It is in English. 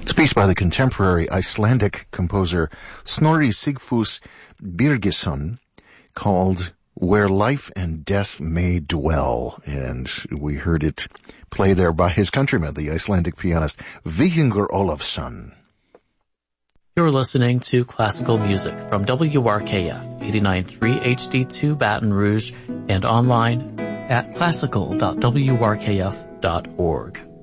It's a piece by the contemporary Icelandic composer Snorri Sigfús Birgisson called Where Life and Death May Dwell, and we heard it play there by his countryman, the Icelandic pianist Víkingur Ólafsson. You're listening to classical music from WRKF 89.3 HD2 Baton Rouge and online at classical.wrkf.org.